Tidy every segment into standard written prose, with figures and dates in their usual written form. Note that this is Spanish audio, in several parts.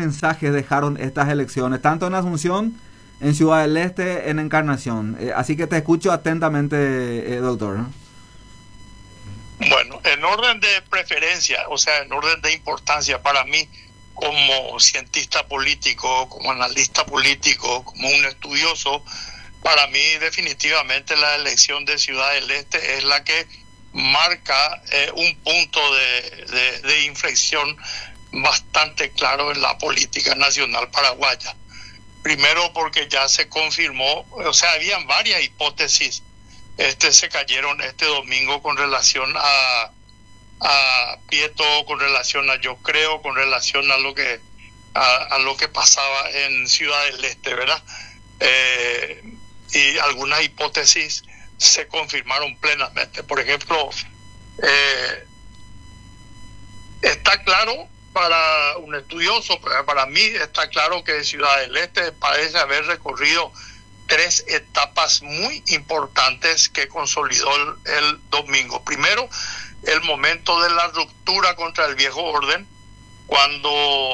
mensajes dejaron estas elecciones, tanto en Asunción, en Ciudad del Este, en Encarnación? Así que te escucho atentamente, doctor. Bueno, en orden de preferencia, o sea, en orden de importancia para mí, como cientista político, como analista político, como un estudioso, para mí definitivamente la elección de Ciudad del Este es la que marca un punto de inflexión bastante claro en la política nacional paraguaya. Primero porque ya se confirmó, o sea, habían varias hipótesis, se cayeron este domingo con relación a Prieto, con relación a Yo Creo, con relación a lo que pasaba en Ciudad del Este, ¿verdad? Y algunas hipótesis se confirmaron plenamente. Por ejemplo, está claro para un estudioso, para mí está claro que Ciudad del Este parece haber recorrido 3 etapas muy importantes que consolidó el domingo. Primero, el momento de la ruptura contra el viejo orden, cuando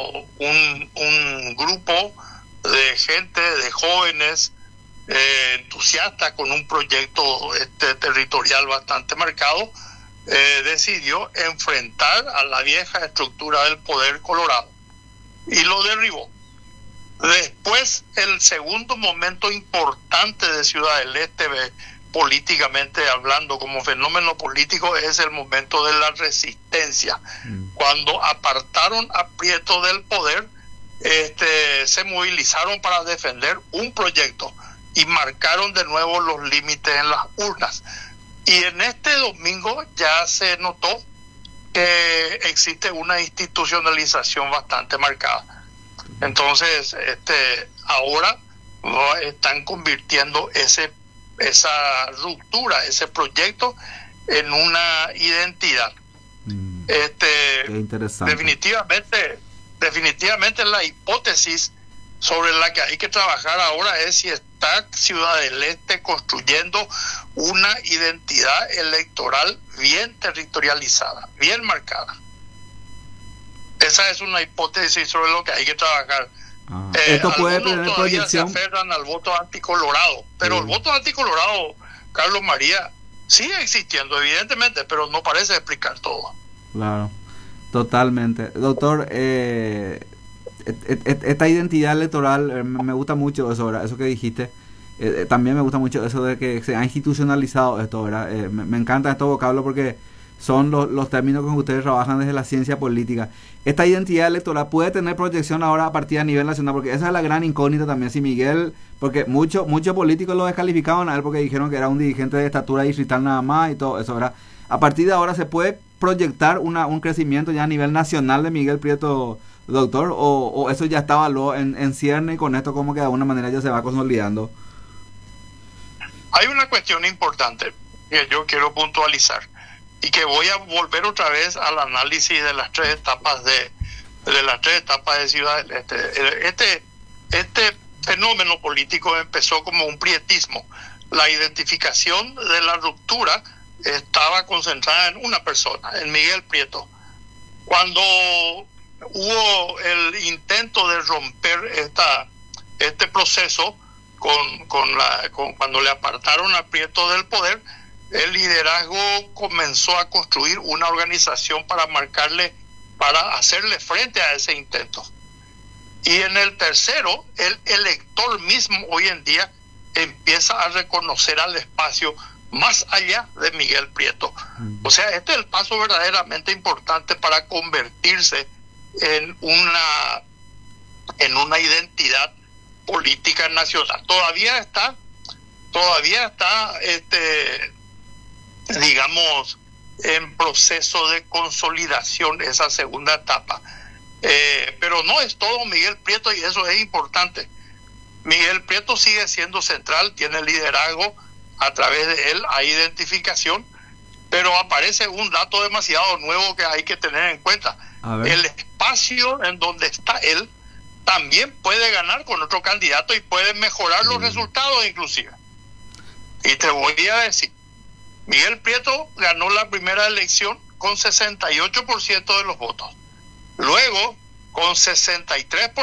un grupo de gente, de jóvenes entusiastas con un proyecto territorial bastante marcado, decidió enfrentar a la vieja estructura del poder colorado y lo derribó. Después, el segundo momento importante de Ciudad del Este, políticamente hablando, como fenómeno político, es el momento de la resistencia. Cuando apartaron a Prieto del poder, se movilizaron para defender un proyecto y marcaron de nuevo los límites en las urnas. Y en este domingo ya se notó que existe una institucionalización bastante marcada. Entonces, ahora están convirtiendo esa ruptura, ese proyecto, en una identidad. Interesante. Definitivamente la hipótesis sobre la que hay que trabajar ahora es si está Ciudad del Este construyendo una identidad electoral bien territorializada, bien marcada. Esa es una hipótesis sobre lo que hay que trabajar. Esto puede tener todavía proyección. se aferran al voto anticolorado, pero el voto anticolorado, Carlos María, sigue existiendo evidentemente, pero no parece explicar todo. Claro, totalmente. Doctor, esta identidad electoral, me gusta mucho eso, ¿verdad? Eso que dijiste. También me gusta mucho eso de que se ha institucionalizado esto, ¿verdad? Me encantan estos vocablos porque son los términos con que ustedes trabajan desde la ciencia política. Esta identidad electoral puede tener proyección ahora a partir a nivel nacional, porque esa es la gran incógnita también. Si Miguel, porque muchos políticos lo descalificaban a él porque dijeron que era un dirigente de estatura distrital nada más y todo eso, ¿verdad? A partir de ahora se puede proyectar un crecimiento ya a nivel nacional de Miguel Prieto, doctor, o eso ya estaba en cierne y con esto como que de alguna manera ya se va consolidando. Hay una cuestión importante que yo quiero puntualizar y que voy a volver otra vez al análisis de las 3 etapas de Ciudad del Este. Este fenómeno político empezó como un prietismo. La identificación de la ruptura estaba concentrada en una persona, en Miguel Prieto. Cuando hubo el intento de romper este proceso cuando le apartaron a Prieto del poder, el liderazgo comenzó a construir una organización para hacerle frente a ese intento. Y en el tercero, el elector mismo hoy en día empieza a reconocer al espacio más allá de Miguel Prieto. O sea, este es el paso verdaderamente importante para convertirse en una identidad política nacional. Todavía está digamos, en proceso de consolidación esa segunda etapa. Pero no es todo Miguel Prieto, y eso es importante. Miguel Prieto sigue siendo central, tiene liderazgo, a través de él hay identificación, pero aparece un dato demasiado nuevo que hay que tener en cuenta. El espacio en donde está él también puede ganar con otro candidato y puede mejorar los resultados inclusive. Y te voy a decir, Miguel Prieto ganó la primera elección con 68% de los votos. Luego, con 63%